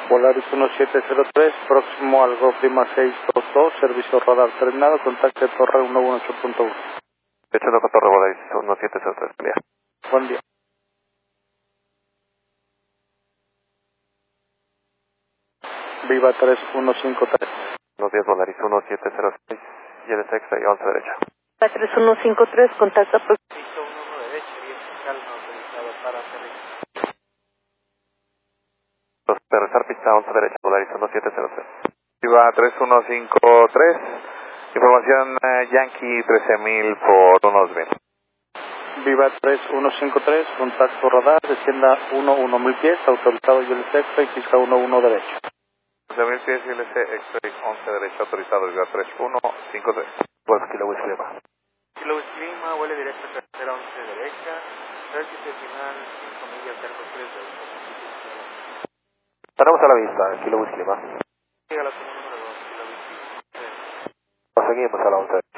Polaris 1703, próximo al Golf Lima 622, servicio radar terminado, contacte Torre 118.1. Echando con Torre Polaris 1703, buen día. Buen día. Viva 3153. Buenos días, Polaris 1706, y el sexta y 11 derecha. 3153, contacta por... Piso 1 derecha, y fiscal no autorizado para servicio. Aterrizar pista 11 derecha, Polaris 1703. Viva 3153, información Yankee 13000 por 12000. Viva 3153, contacto radar, descienda 1000 pies, autorizado y el sexto y pista 11 derecha. 11000 pies y LC X-Ray 11 derecha autorizado, Viva 3153. Golf Kilo Whisky Lima. Kilo Whisky Lima, vuele directo a carretera 11 derecha, vértice final 5 millas, cerco 3 derecha. Tenemos a la vista, Kilo Whisky Lima. Llega la zona número 2, Kilo Whisky. Seguimos a la 11.